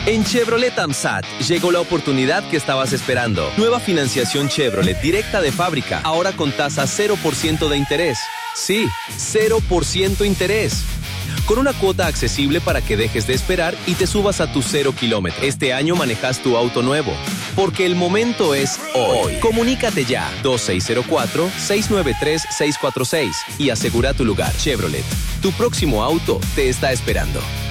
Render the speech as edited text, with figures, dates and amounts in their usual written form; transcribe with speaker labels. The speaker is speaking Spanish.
Speaker 1: En Chevrolet AMSAT llegó la oportunidad que estabas esperando. Nueva financiación Chevrolet directa de fábrica, ahora con tasa 0% de interés. Sí, 0% interés. Con una cuota accesible para que dejes de esperar y te subas a tus 0 kilómetros. Este año manejas tu auto nuevo, porque el momento es hoy. Comunícate ya, 2604-693-646 y asegura tu lugar. Chevrolet, tu próximo auto te está esperando.